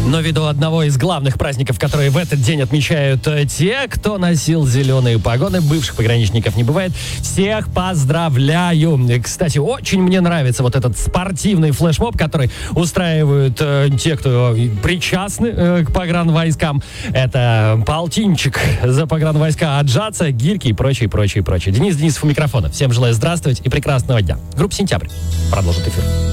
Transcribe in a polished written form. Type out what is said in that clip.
Но ввиду одного из главных праздников, которые в этот день отмечают те, кто носил зеленые погоны, бывших пограничников не бывает, всех поздравляю. Кстати, очень мне нравится вот этот спортивный флешмоб, который устраивают те, кто причастны к погранвойскам. Это полтинчик за погранвойска, отжаться, гирьки и прочее, прочее, прочее. Денис Денисов у микрофона. Всем желаю здравствовать и прекрасного дня. Группа «Сентябрь» продолжит эфир.